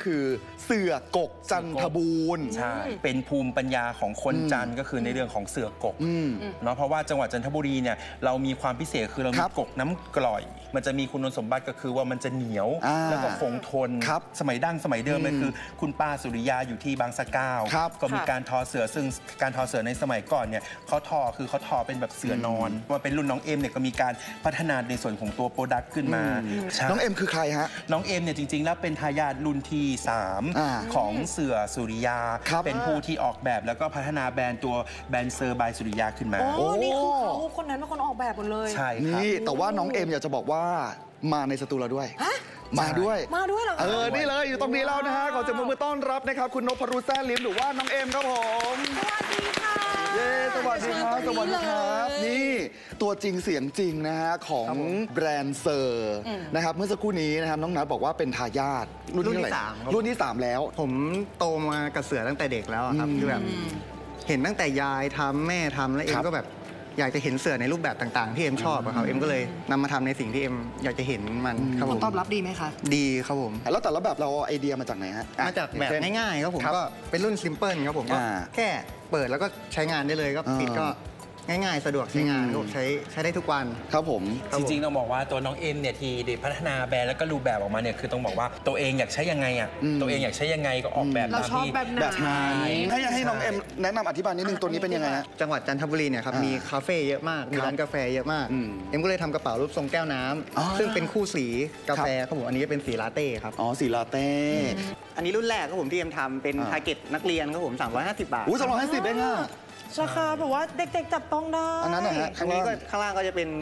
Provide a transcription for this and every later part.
คือเสือกกจันทบูรณ์ใช่เป็นภูมิปัญญาของคนจันทร์ก็คือในเรื่องของเสือกกเนาะเพราะว่าจังหวัดจันทบุรีเนี่ยเรามีความพิเศษคือเรามีกกน้ำกร่อย มันจะมีคุณสมบัติก็คือว่ามันจะเหนียวแล้วก็คงทนสมัยดั้งสมัยเดิมเลยคือคุณป้าสุริยาอยู่ที่บางสะเก้าก็มีการทอเสือซึ่งการทอเสือในสมัยก่อนเนี่ยเขาทอเป็นแบบเสือนอนมาเป็นรุ่นน้องเอ็มเนี่ยก็มีการพัฒนาในส่วนของตัวโปรดักต์ขึ้นมาน้องเอ็มคือใครฮะน้องเอ็มเนี่ยจริงๆแล้วเป็นทายาทรุ่นที่3ของเสือสุริยาเป็นผู้ที่ออกแบบแล้วก็พัฒนาแบรนด์ตัวแบรนด์เซอร์บายสุริยาขึ้นมาโอ้นี่คือเขาคนนั้นเป็นคนออกแบบหมดเลยใช่ครับนี่แต่ว่าน้องเอ็มอยากจะบอกว่ามาในสตูเราด้วยมาด้วยเหรอนี่เลยอยู่ตรงนี้แล้วนะฮะขอเสียงปรบมือต้อนรับนะครับคุณนพรุษแซ่ลิ้มหรือว่าน้องเอ็มครับผมสวัสดีค่ะสวัสดีครับสวัสดีครับนี่ตัวจริงเสียงจริงนะฮะของแบรนด์เซอร์นะครับเมื่อสักครู่นี้นะครับน้องนัทบอกว่าเป็นทายาทรุ่นที่3แล้วผมโตมากับเสือตั้งแต่เด็กแล้วครับคือแบบเห็นตั้งแต่ยายทำแม่ทำแล้วเอ็มก็แบบอยากจะเห็นเสือในรูปแบบต่างๆที่เอ็มชอบครับเอ็มก็เลยนำมาทำในสิ่งที่เอ็มอยากจะเห็นมันครับผมตอบรับดีไหมคะดีครับผมแล้วแต่ละแบบเราไอเดียมาจากไหนฮะมาจากแบบง่ายๆครับผมก็เป็นรุ่นซิมเพิลครับผมก็แค่เปิดแล้วก็ใช้งานได้เลยก็ปิดก็ง่ายๆสะดวกใช้งานก็ใช้ได้ทุกวันครับผมจริงๆต้องบอกว่าตัวน้องเอ็มเนี่ยที่ได้พัฒนาแบรนด์แล้วก็รูปแบบออกมาเนี่ยคือต้องบอกว่าตัวเองอยากใช้ยังไงอ่ะตัวเองอยากใช้ยังไงก็ออกแบบเราชอบแบบไหนให้น้องเอ็มแนะนำอธิบายนิดนึงตัวนี้เป็นยังไงฮะจังหวัดจันทบุรีเนี่ยครับมีคาเฟ่เยอะมากมีร้านกาแฟเยอะมากเอ็มก็เลยทำกระเป๋ารูปทรงแก้วน้ำซึ่งเป็นคู่สีกาแฟครับผมอันนี้เป็นสีลาเต้ครับสีลาเต้อันนี้รุ่นแรกครับผมที่เอ็มทำเป็นทาร์เก็ตนักเรียนครับผม350 บาท 350เองอ่ะราคาแบบว่าเด็กๆจับต้องได้อันนั้นนะฮะอันนี้ก็ข้างล่างก็จะเป็น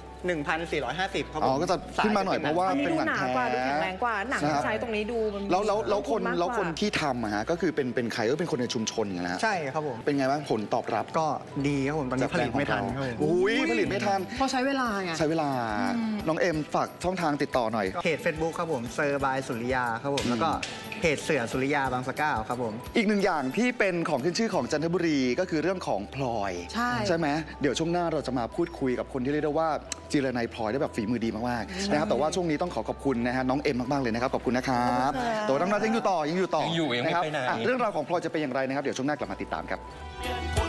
1,450 ครับผมก็จะขึ้นมาหน่อยเพราะว่าเป็นหนังกว่าดูแข็งแรงกว่าหนังใช้ตรงนี้ดูแล้วคนที่ทำอะฮะก็คือเป็นใครก็เป็นคนในชุมชนอย่างนั้นใช่ครับผมเป็นไงบ้างผลตอบรับก็ดีครับผมตอนนี้ผลิตไม่ทันครับผลิตไม่ทันเพราะใช้เวลาไงใช้เวลาน้องเอ็มฝากช่องทางติดต่อหน่อยเพจ Facebook ครับผมเซอร์บายสุริยาครับผมแล้วก็เพจเสือสุริยาบางสะเก้าครับผมอีกหนึ่งอย่างที่เป็นของขึ้นชื่อของจันทบุรีก็คือเรื่องของพลอยใช่ไหมเดี๋ยวช่วงหน้าเราจะมาพูดคุยกับคนที่เรียกได้ว่าจิรนัยพลอยได้แบบฝีมือดีมากๆนะครับแต่ว่าช่วงนี้ต้องขอบคุณนะฮะน้องเอ็มมากๆเลยนะครับขอบคุณนะครับตัวน้องนัทยังอยู่ต่อนะครับเรื่องราวของพลอยจะเป็นอย่างไรนะครับเดี๋ยวช่วงหน้ากลับมาติดตามครับ